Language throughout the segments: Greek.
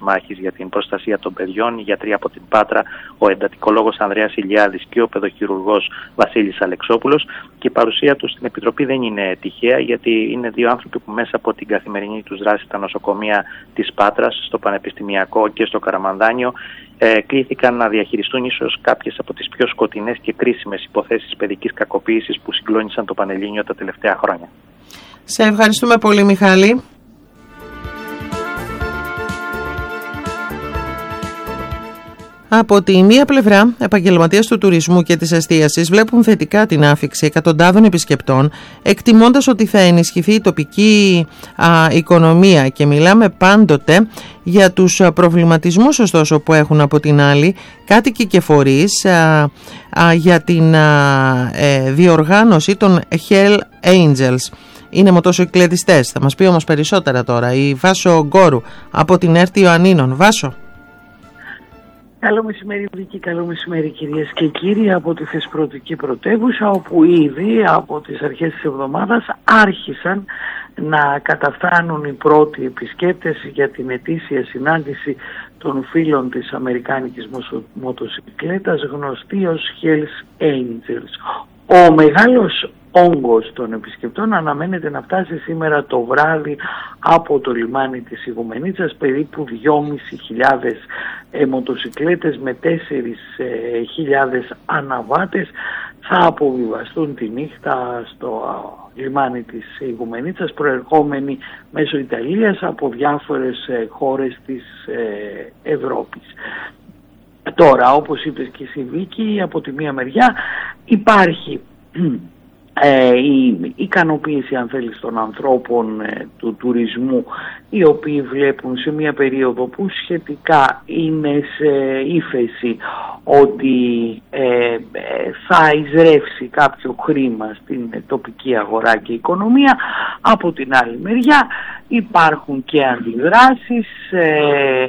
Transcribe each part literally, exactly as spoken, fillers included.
μάχης για την προστασία των παιδιών, οι γιατροί από την Πάτρα, ο εντατικολόγος Ανδρέας Ηλιάδης και ο παιδοχειρουργός Βασίλης Αλεξόπουλος. Και η παρουσία τους στην Επιτροπή δεν είναι τυχαία, γιατί είναι δύο άνθρωποι που μέσα από την καθημερινή τους δράση στα νοσοκομεία της Πάτρας, στο Πανεπιστημιακό και στο Καραμανδάνιο, ε, κλήθηκαν να διαχειριστούν ίσως κάποιες από τις πιο σκοτεινές και κρίσιμες υποθέσεις παιδικής κακοποίησης που συγκλώνησαν το Πανελλήνιο τα τελευταία χρόνια. Σε ευχαριστούμε πολύ, Μιχάλη. Από τη μία πλευρά, επαγγελματίες του τουρισμού και της εστίασης βλέπουν θετικά την άφιξη εκατοντάδων επισκεπτών, εκτιμώντας ότι θα ενισχυθεί η τοπική α, οικονομία, και μιλάμε πάντοτε για τους προβληματισμούς ωστόσο που έχουν από την άλλη κάτοικοι και φορείς α, α, για την α, ε, διοργάνωση των Hell Angels. Είναι μοτοσυκλετιστές. Θα μας πει όμως περισσότερα τώρα η Βάσο Γκόρου από την ΕΡΤ Ιωαννίνων. Βάσο. Καλό μεσημέρι Βίκη, καλό μεσημέρι κυρίες και κύριοι από τη Θεσπρωτική Πρωτεύουσα, όπου ήδη από τις αρχές της εβδομάδας άρχισαν να καταφθάνουν οι πρώτοι επισκέπτες για την ετήσια συνάντηση των φίλων της αμερικάνικης μοτοσυκλέτας, γνωστή ως Hells Angels. Ο μεγάλος όγκος των επισκεπτών αναμένεται να φτάσει σήμερα το βράδυ από το λιμάνι της Ιγουμενίτσας, περίπου δυόμισι χιλιάδες ε, μοτοσυκλέτες με τέσσερις χιλιάδες αναβάτες θα αποβιβαστούν τη νύχτα στο λιμάνι της Ιγουμενίτσας, προερχόμενοι μέσω Ιταλίας από διάφορες ε, χώρες της ε, Ευρώπης. Τώρα, όπως είπες και εσύ Βίκη, από τη μία μεριά υπάρχει Ε, η ικανοποίηση, αν θέλεις, των ανθρώπων ε, του τουρισμού, οι οποίοι βλέπουν σε μια περίοδο που σχετικά είναι σε ύφεση ότι ε, ε, θα εισρεύσει κάποιο χρήμα στην ε, τοπική αγορά και οικονομία. Από την άλλη μεριά υπάρχουν και αντιδράσεις ε,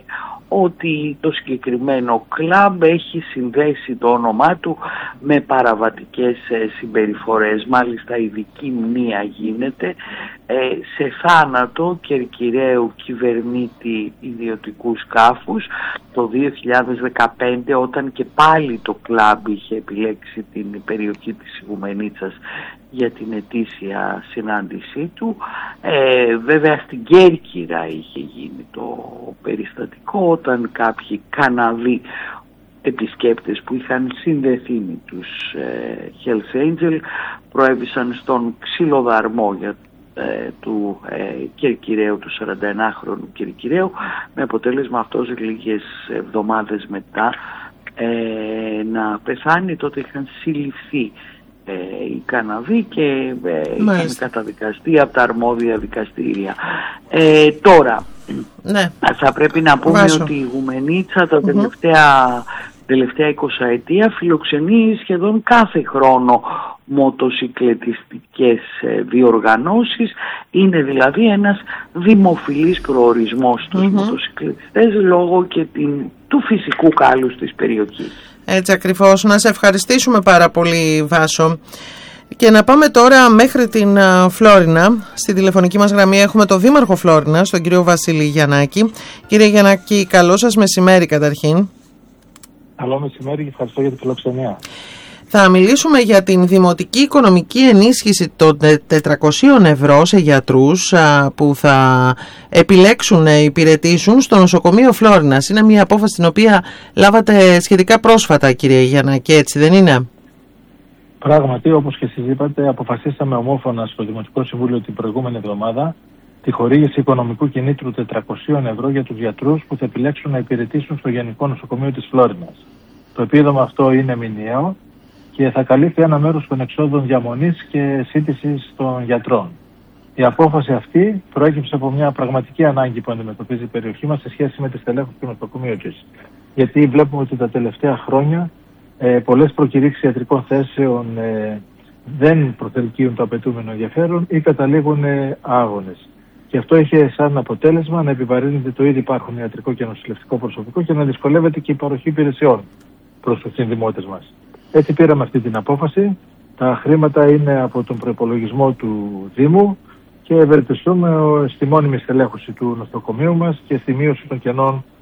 ότι το συγκεκριμένο κλαμπ έχει συνδέσει το όνομά του με παραβατικές συμπεριφορές. Μάλιστα ειδική μνήα γίνεται ε, σε θάνατο κερκυραίου κυβερνήτη ιδιωτικού σκάφους το δύο χιλιάδες δεκαπέντε, όταν και πάλι το κλαμπ είχε επιλέξει την περιοχή της Ιγουμενίτσας για την ετήσια συνάντησή του. Ε, βέβαια στην Κέρκυρα είχε γίνει το περιστατικό, όταν κάποιοι Καναδοί επισκέπτες που είχαν συνδεθεί με τους ε, Hells Angel προέβησαν στον ξυλοδαρμό για, ε, του ε, Κερκυραίου, του σαρανταενάχρονου Κερκυραίου, με αποτέλεσμα αυτός λίγες εβδομάδες μετά ε, να πεθάνει. Τότε είχαν συλληφθεί Ε, οι Καναδοί και ε, είχαν καταδικαστεί από τα αρμόδια δικαστήρια. Ε, τώρα, ναι. θα πρέπει να πούμε Βάσο. ότι η Ιγουμενίτσα τα τελευταία, mm-hmm. τελευταία εικοσαετία φιλοξενεί σχεδόν κάθε χρόνο μοτοσυκλετιστικές ε, διοργανώσεις. Είναι δηλαδή ένας δημοφιλής προορισμός στους mm-hmm. μοτοσυκλετιστές λόγω και την, του φυσικού κάλους της περιοχής. Έτσι ακριβώς. Να σε ευχαριστήσουμε πάρα πολύ, Βάσο. Και να πάμε τώρα μέχρι την Φλόρινα. Στη τηλεφωνική μας γραμμή έχουμε τον Δήμαρχο Φλόρινας, τον κύριο Βασίλη Γιαννάκη. Κύριε Γιαννάκη, καλό σας μεσημέρι καταρχήν. Καλό μεσημέρι και ευχαριστώ για τη φιλοξενία. Θα μιλήσουμε για την δημοτική οικονομική ενίσχυση των τετρακοσίων ευρώ σε γιατρούς που θα επιλέξουν να υπηρετήσουν στο νοσοκομείο Φλόρινας. Είναι μια απόφαση την οποία λάβατε σχετικά πρόσφατα, κύριε Γιαννάκη, έτσι δεν είναι? Πράγματι, όπως και εσείς είπατε, αποφασίσαμε ομόφωνα στο Δημοτικό Συμβούλιο την προηγούμενη εβδομάδα τη χορήγηση οικονομικού κινήτρου τετρακοσίων ευρώ για τους γιατρούς που θα επιλέξουν να υπηρετήσουν στο Γενικό Νοσοκομείο της Φλόρινας. Το επίδομα αυτό είναι μηνιαίο και θα καλύπτει ένα μέρος των εξόδων διαμονής και σύντησης των γιατρών. Η απόφαση αυτή προέκυψε από μια πραγματική ανάγκη που αντιμετωπίζει η περιοχή μας σε σχέση με τη στελέχωση του νοσοκομείου της. Γιατί βλέπουμε ότι τα τελευταία χρόνια ε, πολλές προκηρύξεις ιατρικών θέσεων ε, δεν προσελκύουν το απαιτούμενο ενδιαφέρον ή καταλήγουν ε, άγονες. Και αυτό είχε σαν αποτέλεσμα να επιβαρύνεται το ήδη υπάρχον ιατρικό και νοσηλευτικό προσωπικό και να δυσκολεύεται και η παροχή υπηρεσιών προς τους συνδημότες μας. Έτσι πήραμε αυτή την απόφαση. Τα χρήματα είναι από τον προϋπολογισμό του Δήμου και ευελπιστούμε στη μόνιμη στελέχωση του νοσοκομείου μας και στη μείωση των κενών